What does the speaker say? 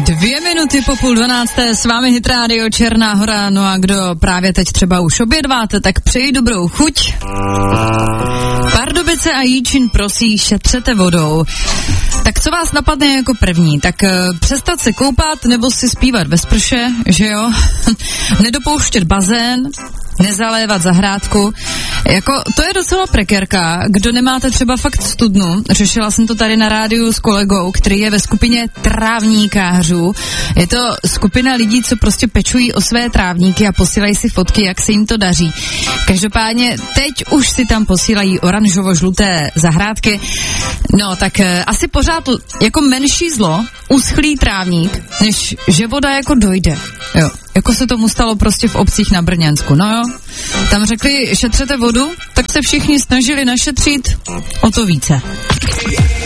2 minuty po 11:30, s vámi Hit Radio Černá Hora, no a kdo právě teď třeba už obědváte, tak přeji dobrou chuť. Pardubice a Jíčín prosí, šetřete vodou. Tak co vás napadne jako první? Tak přestat se koupat nebo si zpívat ve sprše, že jo? Nedopouštět bazén, nezalévat zahrádku. Jako, to je docela prekérka, kdo nemáte třeba fakt studnu. Řešila jsem to tady na rádiu s kolegou, který je ve skupině trávníkářů. Je to skupina lidí, co prostě pečují o své trávníky a posílají si fotky, jak se jim to daří. Každopádně teď už si tam posílají oranžovo-žluté zahrádky. No, tak asi pořád jako menší zlo uschlý trávník, než že voda jako dojde. Jo. Jako se tomu stalo prostě v obcích na Brňansku. No jo, tam řekli, šetřete vodu, tak se všichni snažili našetřit o to více.